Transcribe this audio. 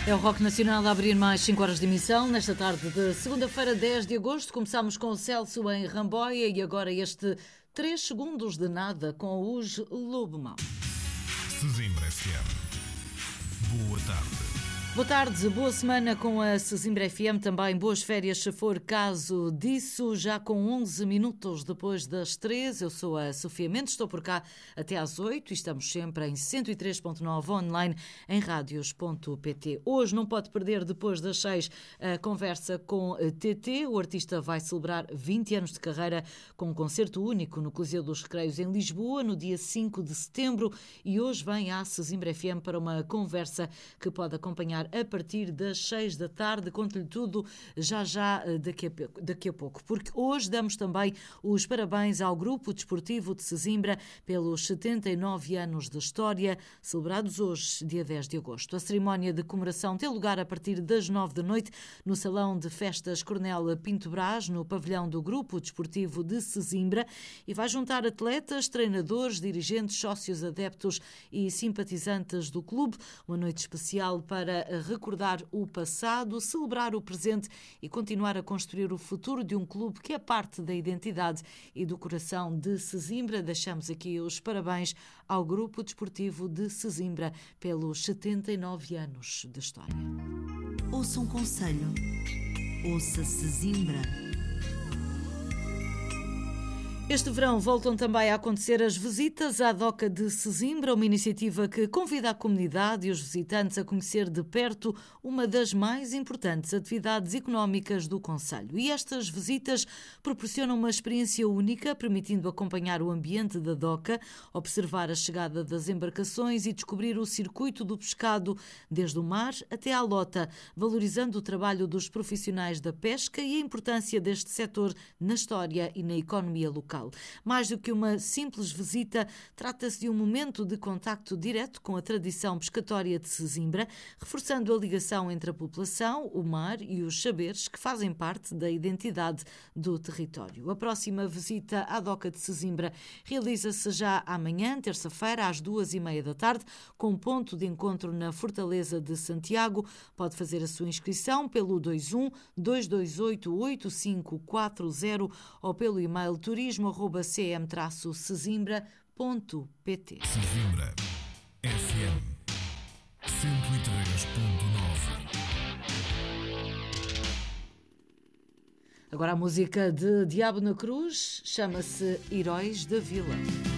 É o Rock Nacional a abrir mais 5 horas de emissão. Nesta tarde de segunda-feira, 10 de agosto, começamos com o Celso em Ramboia e agora este 3 segundos de nada com os Lobo Mau. Sesimbra FM. Boa tarde. Boa tarde, boa semana com a Sesimbra FM, também boas férias se for caso disso, já com 11 minutos depois das 3, eu sou a Sofia Mendes, estou por cá até às 8 e estamos sempre em 103.9 online em radios.pt. Hoje não pode perder, depois das 6, a conversa com TT, o artista vai celebrar 20 anos de carreira com um concerto único no Coliseu dos Recreios em Lisboa, no dia 5 de setembro, e hoje vem à Sesimbra FM para uma conversa que pode acompanhar a partir das 6 da tarde. Conto-lhe tudo já daqui a pouco, porque hoje damos também os parabéns ao Grupo Desportivo de Sesimbra pelos 79 anos de história, celebrados hoje, dia 10 de agosto. A cerimónia de comemoração tem lugar a partir das 9 da noite no Salão de Festas Coronel Pinto Brás, no pavilhão do Grupo Desportivo de Sesimbra, e vai juntar atletas, treinadores, dirigentes, sócios, adeptos e simpatizantes do clube. Uma noite especial para recordar o passado, celebrar o presente e continuar a construir o futuro de um clube que é parte da identidade e do coração de Sesimbra. Deixamos aqui os parabéns ao Grupo Desportivo de Sesimbra pelos 79 anos de história. Ouça um conselho. Ouça Sesimbra. Este verão voltam também a acontecer as visitas à Doca de Sesimbra, uma iniciativa que convida a comunidade e os visitantes a conhecer de perto uma das mais importantes atividades económicas do concelho. E estas visitas proporcionam uma experiência única, permitindo acompanhar o ambiente da Doca, observar a chegada das embarcações e descobrir o circuito do pescado, desde o mar até à lota, valorizando o trabalho dos profissionais da pesca e a importância deste setor na história e na economia local. Mais do que uma simples visita, trata-se de um momento de contacto direto com a tradição pescatória de Sesimbra, reforçando a ligação entre a população, o mar e os saberes que fazem parte da identidade do território. A próxima visita à Doca de Sesimbra realiza-se já amanhã, terça-feira, às 2h30 da tarde, com ponto de encontro na Fortaleza de Santiago. Pode fazer a sua inscrição pelo 21 228 8540 ou pelo e-mail turismo@cm-sesimbra.pt. Sesimbra FM 103.9. Agora a música de Diabo na Cruz chama-se Heróis da Vila.